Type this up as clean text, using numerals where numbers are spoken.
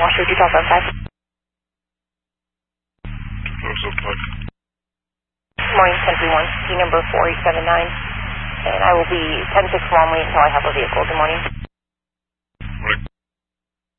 Washer 2005. Good morning, 1031, P number 4879. And I will be 10-6 Romley until I have a vehicle. Good morning.